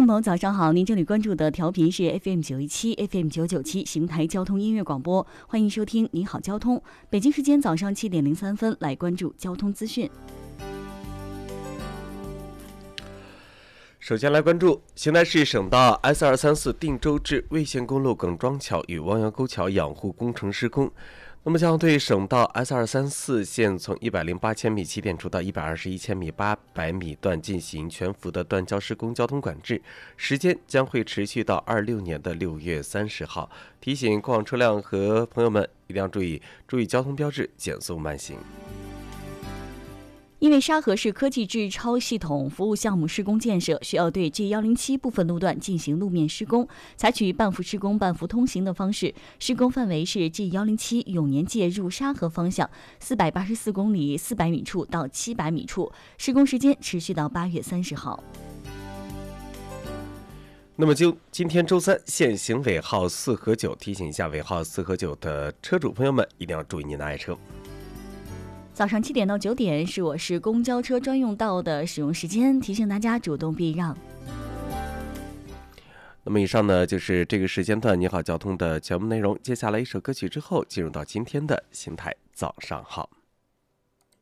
朋友们，早上好！您这里关注的调频是 FM917、FM997 邢台交通音乐广播，欢迎收听你好交通。北京时间早上7点03分，来关注交通资讯。 首先来关注邢台市省道 S234 定州至魏县公路耿庄桥与汪洋沟桥养护工程施工，那么将对省道 S234 线从108千米起点处到121千米800米段进行全幅的断交施工交通管制，时间将会持续到26年的6月30号。提醒过往车辆和朋友们一定要注意交通标志，减速慢行。 因为沙河市科技制超系统服务项目施工建设，需要对 G107 部分路段进行路面施工，采取半幅施工半幅通行的方式。施工范围是 G107 永年界入沙河方向484公里400米处到700米处，施工时间持续到8月30号。 那么就今天周三限行尾号4和9，提醒一下尾号4和9的车主朋友们一定要注意您的爱车。 早上7点到9点是我市公交车专用道的使用时间，提醒大家主动避让。 那么以上呢就是这个时间段你好交通的节目内容，接下来一首歌曲之后进入到今天的邢台早上好。